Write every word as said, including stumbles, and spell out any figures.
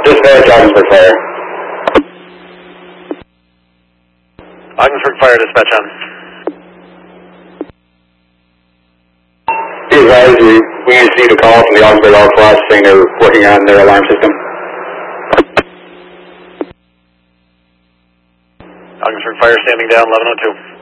Dispatch, Ogdensburg Fire. Ogdensburg Fire, dispatch on. Be advised, we, we received a call from the Ogdensburg All Flash saying they're working on their alarm system. Ogdensburg Fire standing down, eleven oh two.